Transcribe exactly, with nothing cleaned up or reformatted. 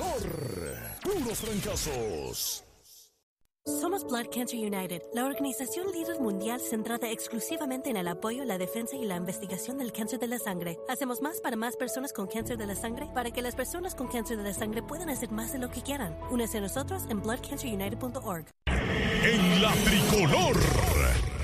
Puros fracasos. Somos Blood Cancer United, la organización líder mundial centrada exclusivamente en el apoyo, la defensa y la investigación del cáncer de la sangre. Hacemos más para más personas con cáncer de la sangre para que las personas con cáncer de la sangre puedan hacer más de lo que quieran. Únese a nosotros en blood cancer united punto org. En la tricolor.